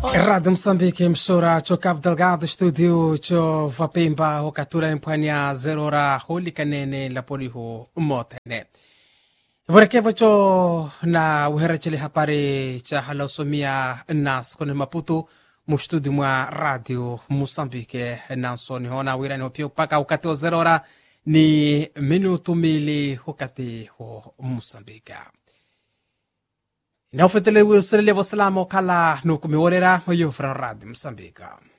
Rádio Moçambique, emissora cho Cabo Delgado, estúdio cho Vapemba, o Catura em Pania, 0 hora, Holi Kanene, Laporiho, Motene. Vorekevo cho na uherechele hapare cha halosomia nas kone Maputo, mu estúdio mwa Rádio Moçambique, nansoni hona wirani hopio paka ukati o 0 hora, ni minuto mili ukati ho Moçambique. Não foi televisão, você levou salamo kala no comemorar o Rádio Moçambique.